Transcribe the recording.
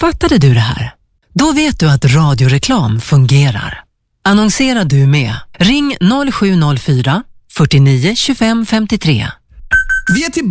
Uppfattade du det här? Då vet du att radioreklam fungerar. Annonserar du med? Ring 0704 49 25 53. Vi är tillbaka